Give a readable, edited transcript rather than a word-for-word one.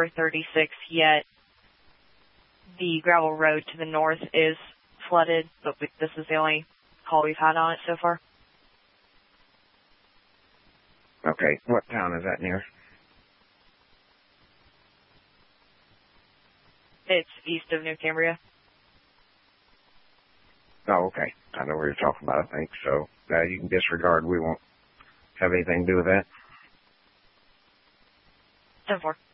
436 yet. The gravel road to the north is flooded, but this is the only call we've had on it so far. Okay, what town is that near? It's east of New Cambria. Oh, okay. I know where you're talking about, I think. So you can disregard. We won't have anything to do with that. 10-4.